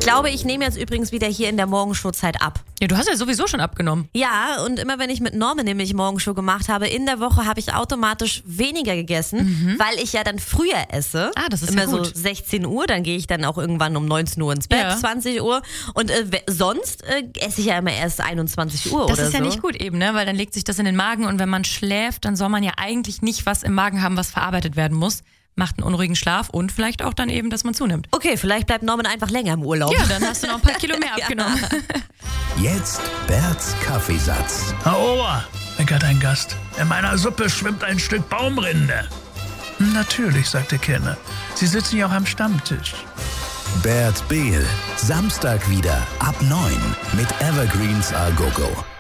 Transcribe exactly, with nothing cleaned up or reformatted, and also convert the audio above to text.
glaube, ich nehme jetzt übrigens wieder hier in der Morgenshow-Zeit ab. Ja, du hast ja sowieso schon abgenommen. Ja, und immer wenn ich mit Norman nämlich Morgenshow gemacht habe, in der Woche habe ich automatisch weniger gegessen, mhm. weil ich ja dann früher esse. Ah, das ist immer ja gut. so sechzehn Uhr, dann gehe ich dann auch irgendwann um neunzehn Uhr ins Bett, Ja. zwanzig Uhr. Und äh, sonst äh, esse ich ja immer erst einundzwanzig Uhr Das oder so. ist ja nicht gut eben, ne? Weil dann legt sich das in den Magen und wenn man schläft, dann soll man ja eigentlich nicht was im Magen haben, was verarbeitet werden muss. Macht einen unruhigen Schlaf und vielleicht auch dann eben, dass man zunimmt. Okay, vielleicht bleibt Norman einfach länger im Urlaub. Ja, dann hast du noch ein paar Kilo mehr abgenommen. Jetzt Berts Kaffeesatz. Herr Ober, meckert ein Gast, in meiner Suppe schwimmt ein Stück Baumrinde. Natürlich, sagte Kenner. Sie sitzen ja auch am Stammtisch. Bert Behl, Samstag wieder ab neun mit Evergreens A Go Go.